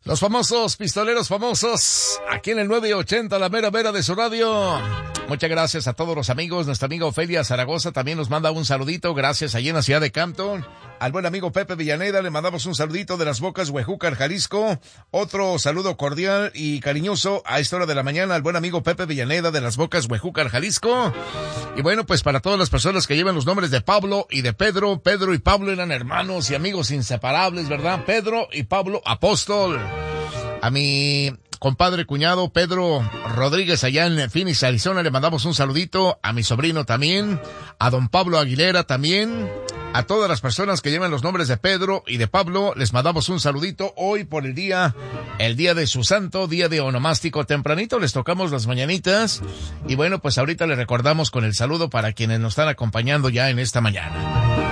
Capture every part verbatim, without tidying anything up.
Los famosos pistoleros famosos, aquí en el nueve ochenta, la mera mera de su radio. Muchas gracias a todos los amigos. Nuestra amiga Ofelia Zaragoza también nos manda un saludito. Gracias allí en la ciudad de Campton. Al buen amigo Pepe Villaneda le mandamos un saludito de Las Bocas, Huejúcar, Jalisco. Otro saludo cordial y cariñoso a esta hora de la mañana al buen amigo Pepe Villaneda de Las Bocas, Huejúcar, Jalisco. Y bueno, pues para todas las personas que llevan los nombres de Pablo y de Pedro, Pedro y Pablo eran hermanos y amigos inseparables, ¿verdad? Pedro y Pablo Apóstol. A mi compadre cuñado Pedro Rodríguez allá en Phoenix, Arizona, le mandamos un saludito. A mi sobrino también, a don Pablo Aguilera también. A todas las personas que llevan los nombres de Pedro y de Pablo, les mandamos un saludito hoy por el día, el día de su santo, día de onomástico. Tempranito les tocamos las mañanitas y bueno, pues ahorita les recordamos con el saludo para quienes nos están acompañando ya en esta mañana.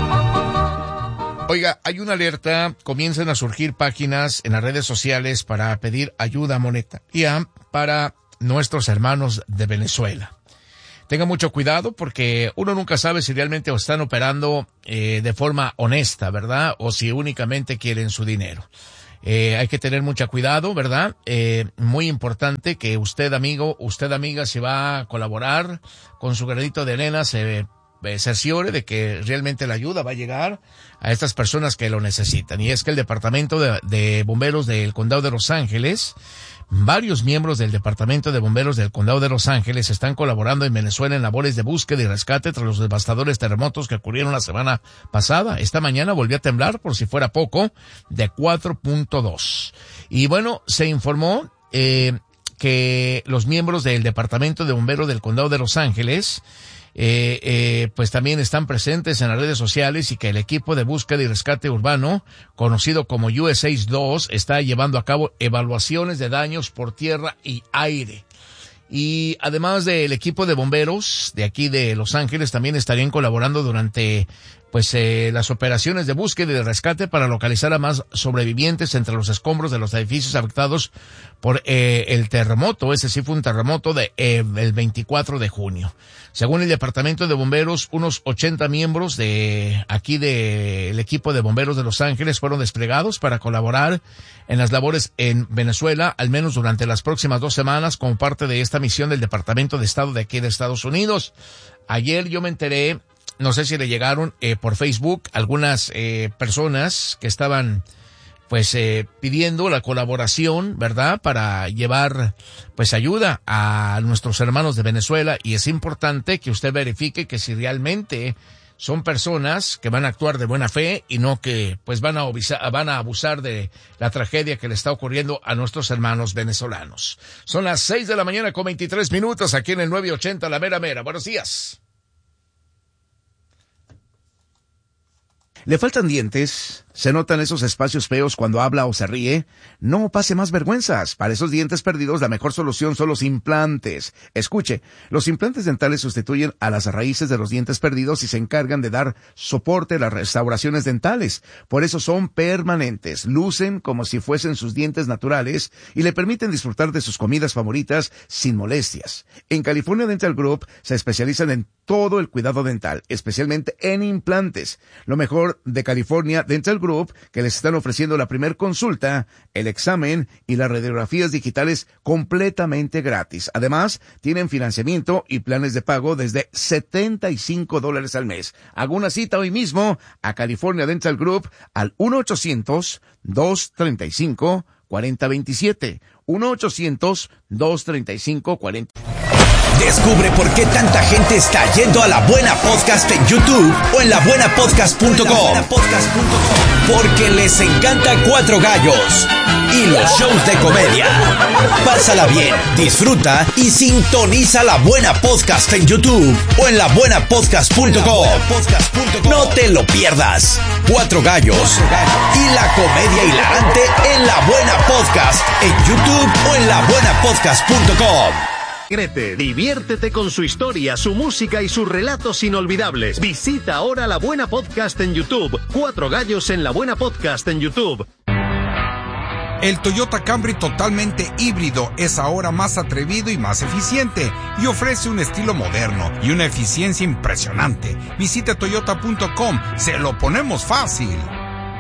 Oiga, hay una alerta, comienzan a surgir páginas en las redes sociales para pedir ayuda monetaria para nuestros hermanos de Venezuela. Tenga mucho cuidado porque uno nunca sabe si realmente están operando eh, de forma honesta, ¿verdad? O si únicamente quieren su dinero. Eh, hay que tener mucho cuidado, ¿verdad? Eh, muy importante que usted, amigo, usted, amiga, si va a colaborar con su granito de arena, se cerciore de que realmente la ayuda va a llegar a estas personas que lo necesitan. Y es que el Departamento de, de Bomberos del Condado de Los Ángeles, varios miembros del Departamento de Bomberos del Condado de Los Ángeles están colaborando en Venezuela en labores de búsqueda y rescate tras los devastadores terremotos que ocurrieron la semana pasada. Esta mañana volvió a temblar, por si fuera poco, de cuatro punto dos. Y bueno, se informó eh, que los miembros del Departamento de Bomberos del Condado de Los Ángeles Eh, eh, pues también están presentes en las redes sociales y que el equipo de búsqueda y rescate urbano, conocido como U S A dos, está llevando a cabo evaluaciones de daños por tierra y aire. Y además del equipo de bomberos de aquí de Los Ángeles, también estarían colaborando durante pues eh, las operaciones de búsqueda y de rescate para localizar a más sobrevivientes entre los escombros de los edificios afectados por eh, el terremoto. Ese sí fue un terremoto de eh, el veinticuatro de junio. Según el Departamento de Bomberos, unos ochenta miembros de aquí del equipo de bomberos de Los Ángeles fueron desplegados para colaborar en las labores en Venezuela, al menos durante las próximas dos semanas, como parte de esta misión del Departamento de Estado de aquí de Estados Unidos. Ayer yo me enteré, no sé si le llegaron eh, por Facebook algunas eh, personas que estaban pues eh, pidiendo la colaboración, ¿verdad?, para llevar pues ayuda a nuestros hermanos de Venezuela, y es importante que usted verifique que si realmente son personas que van a actuar de buena fe y no que pues van a abusar, van a abusar de la tragedia que le está ocurriendo a nuestros hermanos venezolanos. Son las seis de la mañana con veintitrés minutos aquí en el nueve ochenta, la mera mera. Buenos días. ¿Le faltan dientes? ¿Se notan esos espacios feos cuando habla o se ríe? No pase más vergüenzas. Para esos dientes perdidos, la mejor solución son los implantes. Escuche, los implantes dentales sustituyen a las raíces de los dientes perdidos y se encargan de dar soporte a las restauraciones dentales. Por eso son permanentes, lucen como si fuesen sus dientes naturales y le permiten disfrutar de sus comidas favoritas sin molestias. En California Dental Group se especializan en todo el cuidado dental, especialmente en implantes. Lo mejor de California Dental Group, que les están ofreciendo la primer consulta, el examen y las radiografías digitales completamente gratis. Además, tienen financiamiento y planes de pago desde setenta y cinco dólares al mes. Haga una cita hoy mismo a California Dental Group al uno ochocientos, dos treinta y cinco, cuarenta veintisiete. uno ochocientos, dos treinta y cinco, cuarenta. Descubre por qué tanta gente está yendo a La Buena Podcast en YouTube o en la buena podcast punto com. Porque les encanta Cuatro Gallos y los shows de comedia. Pásala bien, disfruta y sintoniza La Buena Podcast en YouTube o en la buena podcast punto com. No te lo pierdas. Cuatro Gallos y la comedia hilarante en La Buena Podcast en YouTube o en la buena podcast punto com. Diviértete con su historia, su música y sus relatos inolvidables. Visita ahora La Buena Podcast en YouTube. Cuatro Gallos en La Buena Podcast en YouTube. El Toyota Camry totalmente híbrido es ahora más atrevido y más eficiente y ofrece un estilo moderno y una eficiencia impresionante. Visite toyota punto com, se lo ponemos fácil.